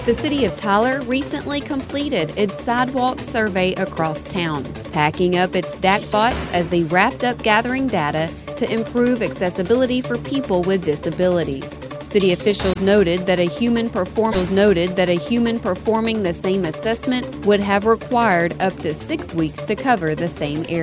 The City of Tyler recently completed its sidewalk survey across town, packing up its DACBots as they wrapped up gathering data to improve accessibility for people with disabilities. City officials noted that a human performing the same assessment would have required up to 6 weeks to cover the same area.